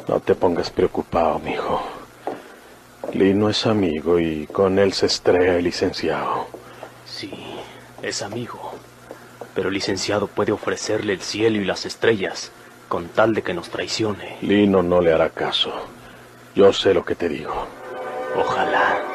No te pongas preocupado, mijo. Lino es amigo y con él se estrella el licenciado. Sí, es amigo. Pero el licenciado puede ofrecerle el cielo y las estrellas con tal de que nos traicione. Lino no le hará caso. Yo sé lo que te digo. Ojalá.